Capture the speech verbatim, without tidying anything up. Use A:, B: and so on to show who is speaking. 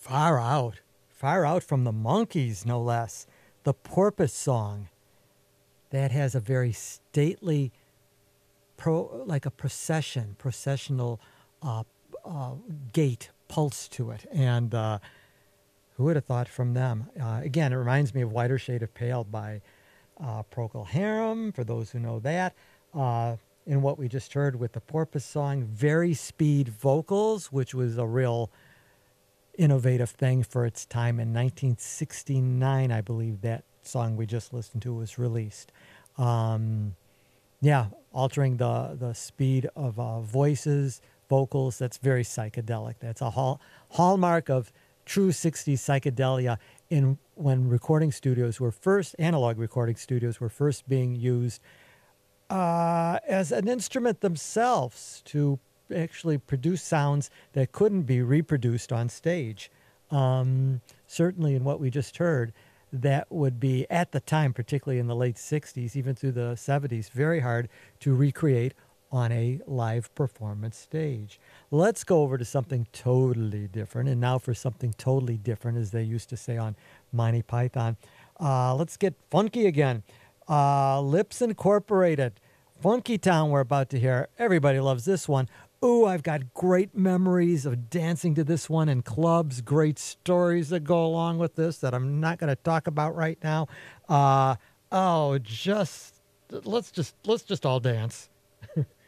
A: Far out. Far out from the Monkees, no less. The Porpoise Song. That has a very stately, pro, like a procession, processional uh, uh, gait, pulse to it. And uh, who would have thought from them? Uh, again, it reminds me of Whiter Shade of Pale by uh, Procol Harum, for those who know that. Uh, in what we just heard with the Porpoise Song, very speed vocals, which was a real innovative thing for its time. In nineteen sixty-nine, I believe that song we just listened to was released. Um, yeah, altering the, the speed of uh, voices, vocals, that's very psychedelic. That's a hall, hallmark of true sixties psychedelia in when recording studios were first, analog recording studios were first being used uh, as an instrument themselves to actually produce sounds that couldn't be reproduced on stage. Um, certainly in what we just heard, that would be, at the time, particularly in the late sixties, even through the seventies, very hard to recreate on a live performance stage. Let's go over to something totally different. And now for something totally different, as they used to say on Monty Python. Uh, let's get funky again. Uh, Lips Incorporated. Funky Town we're about to hear. Everybody loves this one. Ooh, I've got great memories of dancing to this one in clubs, great stories that go along with this that I'm not going to talk about right now. Uh, oh, just let's just let's just all dance.